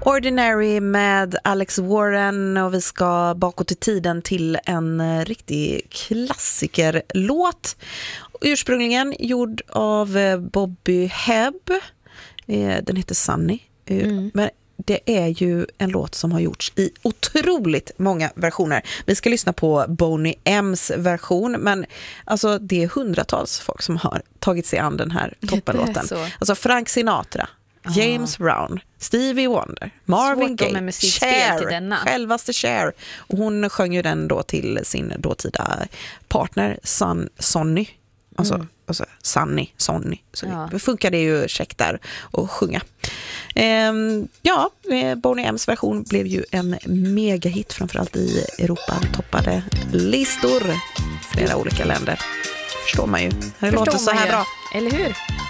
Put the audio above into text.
Ordinary med Alex Warren, och vi ska bakåt i tiden till en riktig klassikerlåt. Ursprungligen gjord av Bobby Hebb. Den heter Sunny. Men det är ju en låt som har gjorts i otroligt många versioner. Vi ska lyssna på Boney M's version, men alltså det är hundratals folk som har tagit sig an den här toppenlåten. Alltså Frank Sinatra, James Brown, Stevie Wonder, Marvin Gaye, Cher, självaste Cher. Och hon sjöng ju den då till sin dåtida partner Sonny. Alltså Sonny. Så det funkade ju check där att sjunga. Boney M's version blev ju en megahit, framförallt i Europa. Toppade listor flera olika länder. Förstår man ju. Det låter så här bra. Eller hur?